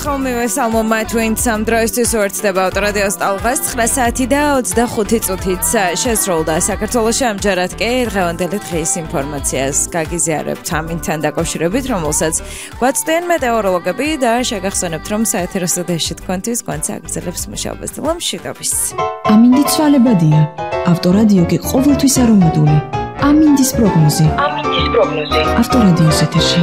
ხოლმე სალმომა twins ამ დროისთვის უერთდება ავტორადიოს ტალღას 9 საათი და 25 წუთით შესრულდა საქართველოში ამჯერად კი დღევანდელი დღის ინფორმაციას გაგიზიარებთ ამინთან დაკავშირებით, რომელსაც გვაწვდიან მეტეოროლოგები და შეგახსენებთ, რომ საეთერო სტუდიაში თქვენთვის გვანცა აგრძელებს მუშაობას და მშვიდობის. ამინდი ცვალებადია. ავტორადიო კი ყოველთვის არომატული. ამინდის პროგნოზი. ავტორადიოს ეთერში.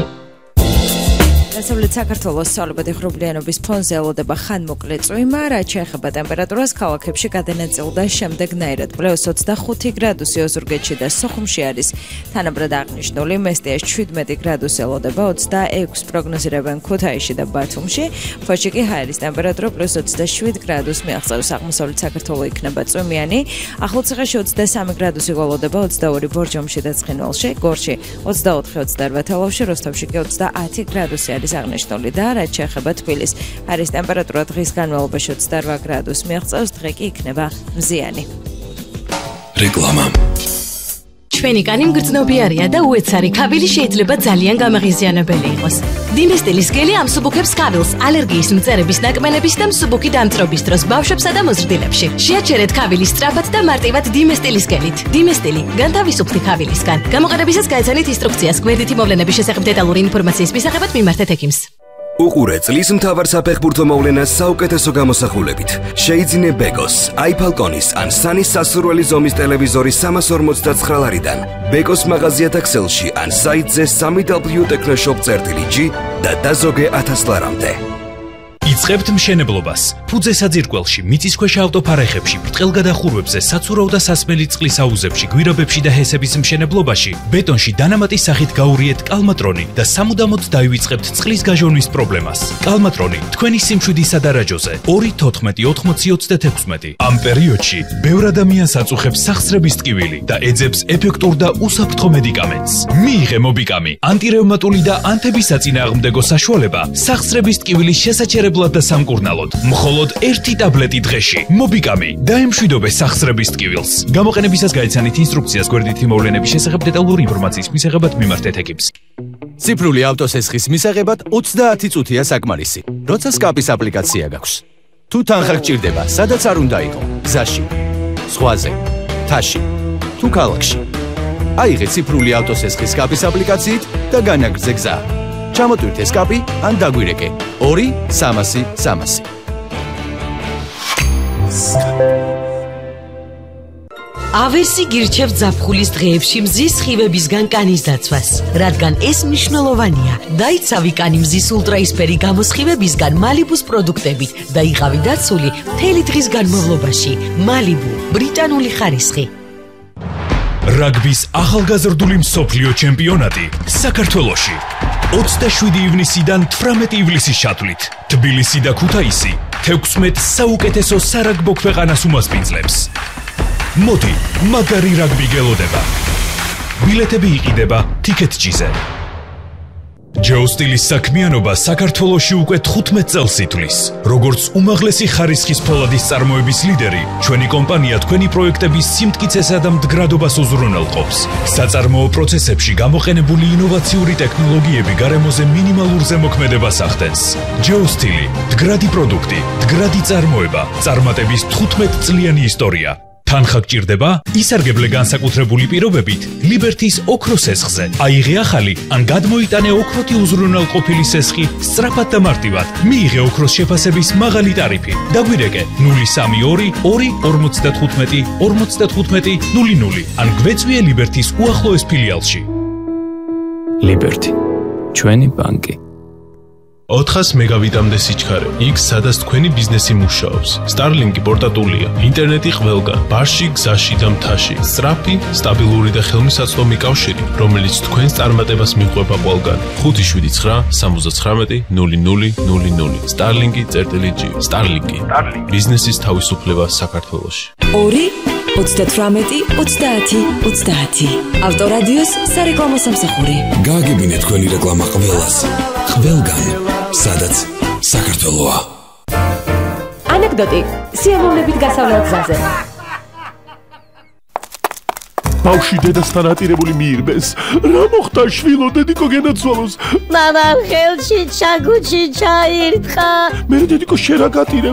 დასავლეთ საქართველოს ცვალებადი ღრუბლიანობის ფონზე ელოდება ხანმოკლე წვიმა, რაც შეეხება ტემპერატურას ქალაქებში გადანაწილდა შემდეგნაირად. +25 გრადუსი ოზურგეთში და სოხუმში არის თანაბრად აღნიშნული, მესტიაში 17 გრადუსი ელოდება, 26 პროგნოზირებენ ქუთაისში და ბათუმში. ფოთში კი ჰაერის ტემპერატურა +27 გრადუსს მიაღწევს. აღმოსავლეთ საქართველოს იქნება წვიმიანი, ახალციხეში 23 გრადუსი ელოდება, 22 ბორჯომში და ცხინვალში, გორში 24-28 თელავში, როსტოვში კი 30 გრადუსი არის აღნიშნული და რაც შეეხება თბილის ჰაერის ტემპერატურა დღის განმავლობაში 28 გრადუსს მიაღწევს, დღე კი იქნება მზიანი. რეკლამა. ჩვენი კანი მგრძნობიარია და უეცარი ქავილი შეიძლება ძალიან გამაღიზიანებელი იყოს. დინესტილის გელი ამსუბუქებს ქავილს ალერგიის მწერების ნაკმელების და მსუბუქი დამწრობის დროს ბავშვებსა და მოზრდილებში. შეაჩერეთ ქავილის სწრაფად და მარტივად დინესტილის გელით. დინესტილი განთავისუფლდი ქავილისგან. გამოყენებისას გაეცანით ინსტრუქციას გვერდითი მოვლენების შესახებ დეტალური ინფორმაციის მისაღებად მიმართეთ ექიმს. უყურე წლის მთავარ საფეხბურთო მოვლენას საუკეთესო გამოსახულებით. შეიძინე ბეკოს, iPhone-ის ან სანის სასურველი ზომის ტელევიზორი 349 ლარიდან. ბეკოს მაღაზია ტაქსელში ან საიტზე www.technoshop.g და დაზოგე 1000 ლარამდე. იწყებთ მშენებლობას. ფუძე საძირკველში, მიწისქვეშა ავტოფარეხებში, ბრტყელგადახურვებზე, საცურაო და სასმელი წყლის აუზებში, გვირაბებში და ჰესების მშენებლობაში, ბეტონში დანამატის სახით გაურიეთ კალმატრონი და სამუდამოდ დაივიწყებთ წყლის გაჟონვის პრობლემას. კალმატრონი თქვენი სიმშვიდისა და რაჯოზე 2-14-80-36. ამ პერიოდში ბევრ ადამიანს აწუხებს სახსრების ტკივილი და ეძებს ეფექტურ და უსაფრთხო მედიკამენტს. მიიღე მობიკამი, ანტირევმატული და ანთების საწინააღმდეგო საშუალება სახსრების ტკივილის შესაჩერებლად და სამკურნალოდ. მხოლოდ 1 ტაბლეტი დღეში. მობიკამი დაემშვიდობე სახსრების ტკივილს. გამოყენებისას გაეცანით ინსტრუქციას გვერდითი მოვლენების შესახებ დეტალური ინფორმაციის მისაღებად მიმართეთ ექიმს. ციფრული ავტოსესხის მისაღებად 30 წუთია საკმარისი. როცა სკაპის აპლიკაცია გაქვს. თუ თანხა გჭირდება, სადაც არ უნდა იყო, გზაში, ზღვაზე, მთაში, თუ ქალაქში. აიღე ციფრული ავტოსესხის სკაპის აპლიკაციით და განაგრძე გზა. ჩამოტვირთე სკაპი ან დაგვირეკე 2-300-300. ავერსი გირჩევ ზაფხულის დღეებში მზის სხივებისგან კანის დაცვას, რადგან ეს მნიშვნელოვანია. დაიცავი კანი მზის ულტრაისფერი გამოსხივებისგან მალიბუს პროდუქტებით და იყავი დაცული მთელი დღის განმავლობაში. მალიბუ, ბრიტანული ხარისხი. რაგბის ახალგაზრდული მსოფლიო ჩემპიონატი საქართველოში 27 ივნისიდან 18 ივლისის ჩათვლით. თბილისი და ქუთაისი 16 საუკეთესო სარაგბო ქვეყანას უმასპინძლებს. მოდი, მაგარი რაგბი გელოდება. ბილეთები იყიდება TicketG-ზე. ჯეოსტილის საქმიანობა საქართველოში უკვე 15 წელს ითვლის. როგორც უმაღლესი ხარისხის ფოლადის წარმოების ლიდერი, ჩვენი კომპანია თქვენი პროექტების სიმტკიცესა და მდგრადობას უზრუნველყოფს. საწარმოო პროცესებში გამოყენებული ინოვაციური ტექნოლოგიები გარემოზე მინიმალურ ზემოქმედებას ახდენს. ჯეოსტილი, მდგრადი პროდუქტი, მდგრადი წარმოება, წარმატების 15 წლიანი ისტორია. თანხა გჭირდება? ისარგებლე განსაკუთრებული პირობებით ლიბერთის ოქროს სესხზე. აიღე ახალი ან გადმოიტანე ოქროთი უზრუნველყოფილი სესხი სწრაფად და მარტივად. მიიღე ოქროს შეფასების მაღალი ტარიფი. დაგვირეკე 032-45-55-00 ან გვეწვიე ლიბერთის უახლოეს ფილიალში. ლიბერთი, ჩვენი ბანკი. 400 მეგავიტამდე სიჩქარე, იქ სადაც თქვენი ბიზნესი მუშაობს. Starlink-ი პორტატულია, ინტერნეტი ყველგან, ბარში, გზაში და მთაში. სწრაფი, სტაბილური და ხელმისაწვდომი კავშირი, რომელიც თქვენს წარმატებას მიყვება ყველგან. 579-79-00. Starlink-ი.G. Starlink-ი. ბიზნესის თავისუფლება საქართველოში. 2-18-30-30. ავტორადიოს სარეკლამო სამსახური. გააგებინეთ თქვენი რეკლამა ყველას. ყველგან, სადაც საქართველოა. ანეკდოტი სიამოვნებით გასავლელ გზაზე. ბავშვი დედასთან ატირებული მიიღბეს. რა მოხდა შვილო, დედიკო გენაცვალოს. მამამ ხელში ჩაგუჩი ჩაირთხა. მე დედიკო შენ რა გატირებ?